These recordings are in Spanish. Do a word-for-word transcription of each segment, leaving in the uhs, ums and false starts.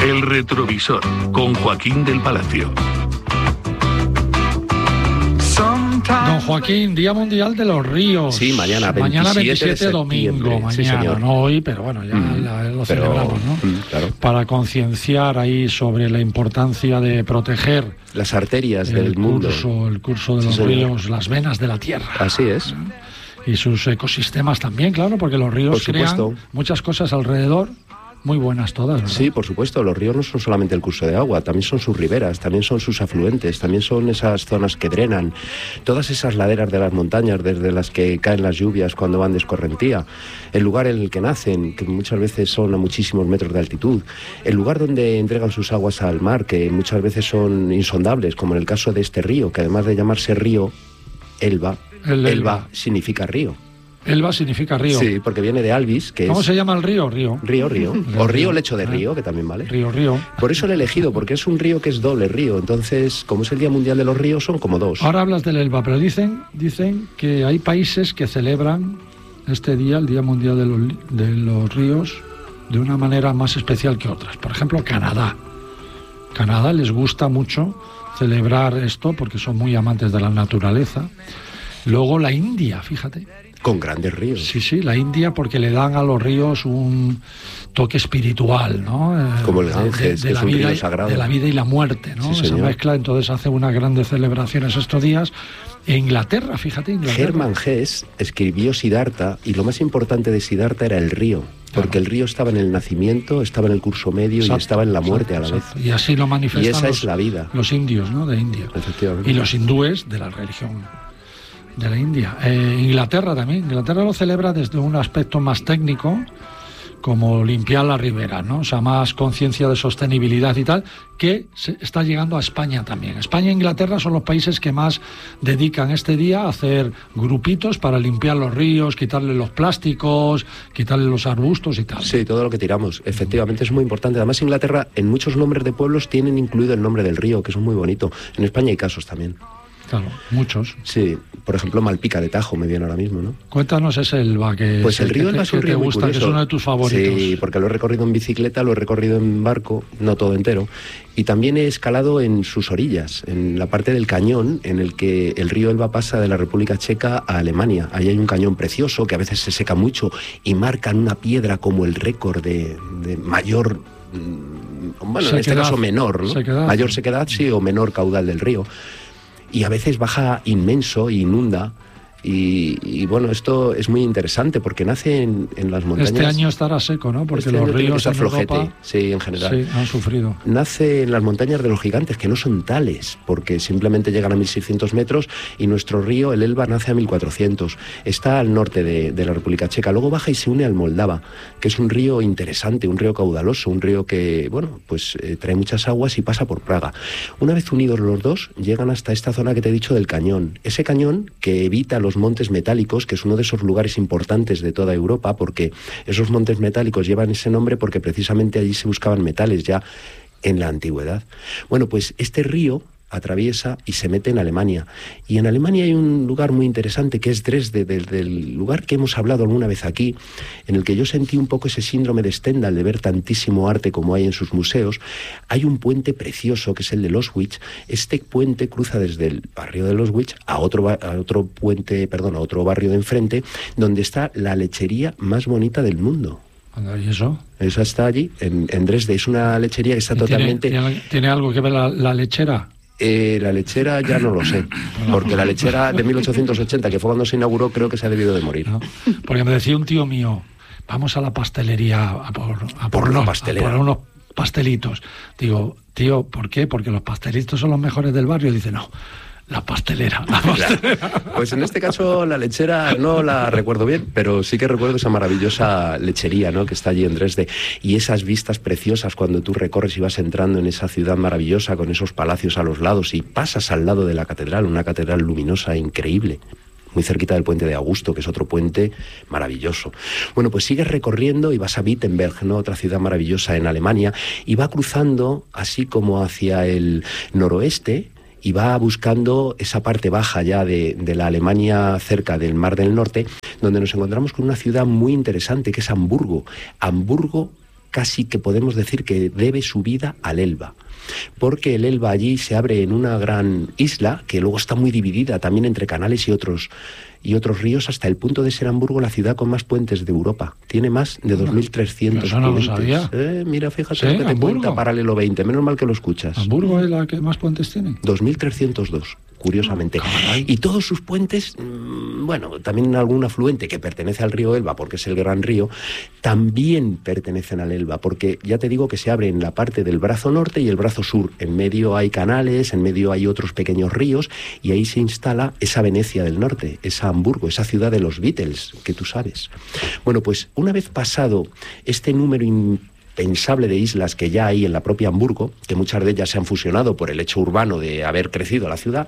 El retrovisor, con Joaquín del Palacio. Don Joaquín, Día Mundial de los Ríos. Sí, mañana, veintisiete, mañana veintisiete de domingo, mañana, sí, señor. no hoy, pero bueno, ya mm, la, lo pero, celebramos, ¿no? Mm, claro. Para concienciar ahí sobre la importancia de proteger las arterias el del mundo. Curso, el curso de sí, los señor. ríos, las venas de la tierra. Así es. Y sus ecosistemas también, claro, porque los ríos crean muchas cosas alrededor. Muy buenas todas, ¿verdad? Sí, por supuesto, los ríos no son solamente el curso de agua, también son sus riberas, también son sus afluentes, también son esas zonas que drenan, todas esas laderas de las montañas desde las que caen las lluvias cuando van de escorrentía, el lugar en el que nacen, que muchas veces son a muchísimos metros de altitud, el lugar donde entregan sus aguas al mar, que muchas veces son insondables, como en el caso de este río, que además de llamarse río, Elba, el Elba, Elba significa río. Elba significa río. Sí, porque viene de albis, que ¿Cómo es... se llama el río? Río. Río, río. O río lecho de río, que también vale. Río, río. Por eso lo he elegido, porque es un río que es doble río. Entonces, como es el Día Mundial de los Ríos, son como dos. Ahora hablas del Elba, pero dicen, dicen que hay países que celebran este día, el Día Mundial de los, de los Ríos, de una manera más especial que otras. Por ejemplo, Canadá. Canadá les gusta mucho celebrar esto porque son muy amantes de la naturaleza. Luego la India, fíjate. Con grandes ríos. Sí, sí, la India porque le dan a los ríos un toque espiritual, ¿no? Como el Ganges, que es un río sagrado. De la vida y la muerte, ¿no? Sí, esa mezcla, entonces hace unas grandes celebraciones estos días. En Inglaterra, fíjate, Inglaterra. Germán Hesse escribió Siddhartha y lo más importante de Siddhartha era el río. Porque claro. El río estaba en el nacimiento, estaba en el curso medio exacto, y estaba en la muerte exacto, a la exacto. vez. Y así lo manifiestan y esa los, es la vida. Los indios, ¿no? De India. Efectivamente. Y los hindúes de la religión de la India. Eh, Inglaterra también. Inglaterra lo celebra desde un aspecto más técnico, como limpiar la ribera, ¿no? O sea, más conciencia de sostenibilidad y tal, que se está llegando a España también. España e Inglaterra son los países que más dedican este día a hacer grupitos para limpiar los ríos, quitarle los plásticos, quitarle los arbustos y tal. Sí, todo lo que tiramos. Efectivamente, es muy importante. Además, Inglaterra, en muchos nombres de pueblos, tienen incluido el nombre del río, que es muy bonito. En España hay casos también. Claro, muchos. Sí, por ejemplo, Malpica de Tajo me viene ahora mismo, ¿no? Cuéntanos ese Elba que, pues el río que, Elba es un que río te gusta, muy que es uno de tus favoritos. Sí, porque lo he recorrido en bicicleta, lo he recorrido en barco, no todo entero, y también he escalado en sus orillas, en la parte del cañón en el que el río Elba pasa de la República Checa a Alemania. Ahí hay un cañón precioso que a veces se seca mucho y marcan una piedra como el récord de, de mayor... Bueno, sequedad, en este caso menor, ¿no? Sequedad. Mayor sequedad, sí, o menor caudal del río. Y a veces baja inmenso e inunda. Y, y bueno, esto es muy interesante porque nace en, en las montañas. Este año estará seco, ¿no? Porque este los ríos en flojete, Europa, sí, en general. Sí, han sufrido. Nace en las montañas de los gigantes, que no son tales, porque simplemente llegan a mil seiscientos metros, y nuestro río, el Elba, nace a mil cuatrocientos. Está al norte de, de la República Checa. Luego baja y se une al Moldava, que es un río interesante, un río caudaloso, un río que, bueno, pues eh, trae muchas aguas y pasa por Praga. Una vez unidos los dos, llegan hasta esta zona que te he dicho del cañón. Ese cañón que evita los montes metálicos, que es uno de esos lugares importantes de toda Europa, porque esos montes metálicos llevan ese nombre porque precisamente allí se buscaban metales ya en la antigüedad. Bueno, pues este río atraviesa y se mete en Alemania. Y en Alemania hay un lugar muy interesante que es Dresde, del, del lugar que hemos hablado alguna vez aquí, en el que yo sentí un poco ese síndrome de Stendhal de ver tantísimo arte como hay en sus museos. Hay un puente precioso que es el de Loswitz. Este puente cruza desde el barrio de Loswitz a otro, a otro puente, perdón, a otro barrio de enfrente, donde está la lechería más bonita del mundo. ¿Y eso? Esa está allí, en, en Dresde. Es una lechería que está totalmente... ¿Tiene, tiene, ¿tiene algo que ver la, la lechera? Eh, la lechera ya no lo sé, porque la lechera de mil ochocientos ochenta, que fue cuando se inauguró, creo que se ha debido de morir. No, porque me decía un tío mío, vamos a la pastelería a por, a por, por, unos, pastelera. a por unos pastelitos. Digo, tío, ¿por qué? Porque los pastelitos son los mejores del barrio. Dice, no, la pastelera. La pastelera. Claro. Pues en este caso la lechera no la recuerdo bien, pero sí que recuerdo esa maravillosa lechería, ¿no?, que está allí en Dresde, y esas vistas preciosas cuando tú recorres y vas entrando en esa ciudad maravillosa con esos palacios a los lados y pasas al lado de la catedral, una catedral luminosa increíble, muy cerquita del puente de Augusto, que es otro puente maravilloso. Bueno, pues sigues recorriendo y vas a Wittenberg, ¿no?, otra ciudad maravillosa en Alemania, y va cruzando así como hacia el noroeste, y va buscando esa parte baja ya de, de la Alemania cerca del Mar del Norte, donde nos encontramos con una ciudad muy interesante que es Hamburgo. Hamburgo casi que podemos decir que debe su vida al Elba, porque el Elba allí se abre en una gran isla que luego está muy dividida también entre canales y otros y otros ríos, hasta el punto de ser Hamburgo la ciudad con más puentes de Europa. Tiene más de dos mil trescientos Eso no puentes. Lo sabía. Eh, mira, fíjate ¿Sí? lo que te ¿Hamburgo? cuenta Paralelo veinte, menos mal que lo escuchas. ¿Hamburgo es la que más puentes tiene? dos mil trescientos dos, curiosamente. Caray. Y todos sus puentes, mmm, bueno, también algún afluente que pertenece al río Elba, porque es el gran río, también pertenecen al Elba, porque ya te digo que se abre en la parte del brazo norte y el brazo sur. En medio hay canales, en medio hay otros pequeños ríos, y ahí se instala esa Venecia del norte, esa Hamburgo, esa ciudad de los Beatles, que tú sabes. Bueno, pues una vez pasado este número impensable de islas que ya hay en la propia Hamburgo, que muchas de ellas se han fusionado por el hecho urbano de haber crecido la ciudad,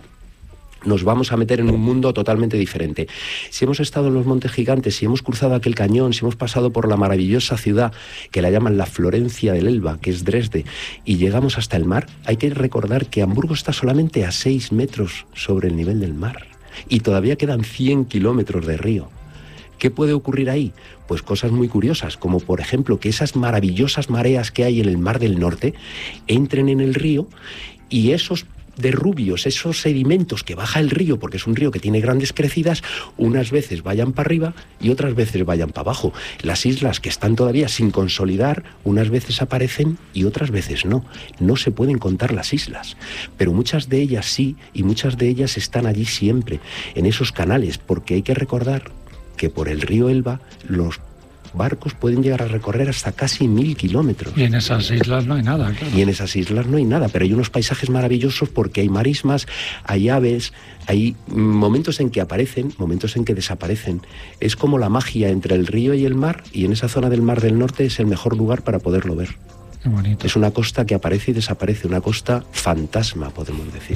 nos vamos a meter en un mundo totalmente diferente. Si hemos estado en los Montes Gigantes, si hemos cruzado aquel cañón, si hemos pasado por la maravillosa ciudad que la llaman la Florencia del Elba, que es Dresde, y llegamos hasta el mar, hay que recordar que Hamburgo está solamente a seis metros sobre el nivel del mar y todavía quedan cien kilómetros de río. ¿Qué puede ocurrir ahí? Pues cosas muy curiosas, como por ejemplo que esas maravillosas mareas que hay en el Mar del Norte entren en el río y esos derrubios, esos sedimentos que baja el río, porque es un río que tiene grandes crecidas, unas veces vayan para arriba y otras veces vayan para abajo. Las islas que están todavía sin consolidar, unas veces aparecen y otras veces no. No se pueden contar las islas, pero muchas de ellas sí, y muchas de ellas están allí siempre, en esos canales, porque hay que recordar que por el río Elba los barcos pueden llegar a recorrer hasta casi mil kilómetros. Y en esas islas no hay nada, claro. Y en esas islas no hay nada, pero hay unos paisajes maravillosos porque hay marismas, hay aves, hay momentos en que aparecen, momentos en que desaparecen. Es como la magia entre el río y el mar, y en esa zona del Mar del Norte es el mejor lugar para poderlo ver. Qué bonito. Es una costa que aparece y desaparece, una costa fantasma, podemos decir.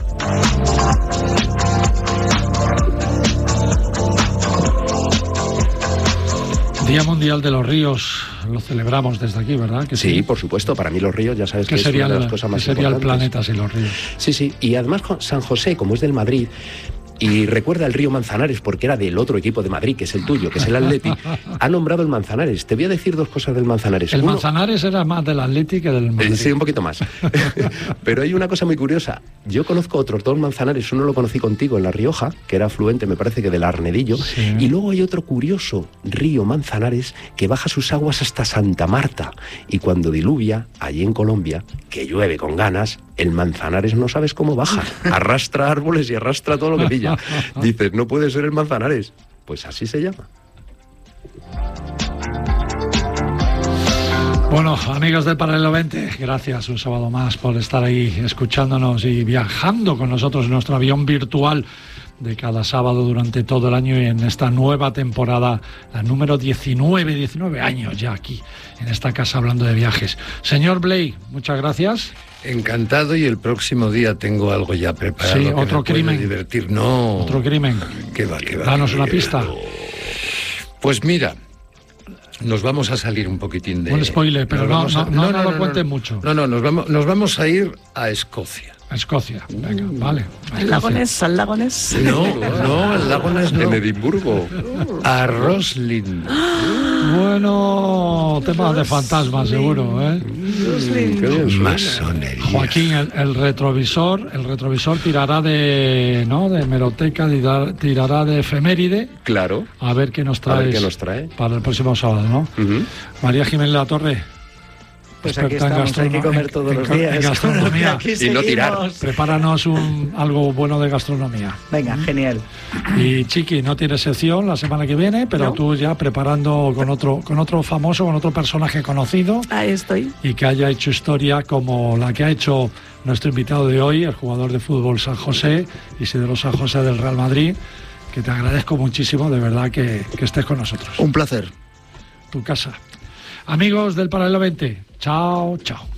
Día Mundial de los Ríos, lo celebramos desde aquí, ¿verdad? Que sí, sí, por supuesto. Para mí los ríos, ya sabes que es sería una de el, las cosas más ¿qué sería importantes. el planeta sin los ríos? Sí, sí. Y además San José, como es del Madrid, y recuerda el río Manzanares porque era del otro equipo de Madrid, que es el tuyo, que es el Atleti, ha nombrado el Manzanares. Te voy a decir dos cosas del Manzanares. El Uno, Manzanares era más del Atleti que del Madrid. Sí, un poquito más. Pero hay una cosa muy curiosa. Yo conozco otros dos Manzanares. Uno lo conocí contigo en La Rioja, que era afluente, me parece que del Arnedillo. Sí. Y luego hay otro curioso río Manzanares que baja sus aguas hasta Santa Marta. Y cuando diluvia, allí en Colombia, que llueve con ganas, el Manzanares no sabes cómo baja. Arrastra árboles y arrastra todo lo que pilla. Dices, no puede ser el Manzanares. Pues así se llama. Bueno, amigos de Paralelo veinte, gracias un sábado más por estar ahí escuchándonos y viajando con nosotros en nuestro avión virtual de cada sábado durante todo el año y en esta nueva temporada, la número diecinueve, diecinueve años ya aquí, en esta casa hablando de viajes. Señor Blake, muchas gracias. Encantado, y el próximo día tengo algo ya preparado. Sí, que otro me puede crimen. divertir. No. Otro crimen. ¿Qué va, qué va? Danos una pista. Pues mira, nos vamos a salir un poquitín de... Un spoiler, pero no, no, no, no lo cuenten mucho. No, no, nos vamos, nos vamos a ir a Escocia. A Escocia, venga, vale. A ¿Al lago Ness? ¿Al lago Ness? No, no, el lago Ness no. En Edimburgo. A Roslin. Bueno, tema de fantasmas seguro, ¿eh? Masonería. Joaquín, el, el retrovisor, el retrovisor tirará de, ¿no? De hemeroteca, tirará, tirará de efeméride. Claro. A ver qué nos A traes ver qué nos trae. para el próximo sábado, ¿no? Uh-huh. María Jiménez La Torre. Pues aquí experta en estamos, hay que comer en- todos en- los en días. gastronomía. Aquí Y no tirar. seguimos. Prepáranos un, algo bueno de gastronomía. Venga, genial. Y Chiqui, no tiene sección la semana que viene, pero No. tú ya preparando con otro, con otro famoso, con otro personaje conocido Ahí estoy. y que haya hecho historia como la que ha hecho nuestro invitado de hoy, el jugador de fútbol San José, Isidro San José del Real Madrid, que te agradezco muchísimo, de verdad, que, que estés con nosotros. Un placer. Tu casa. Amigos del Paralelo veinte, chao, chao.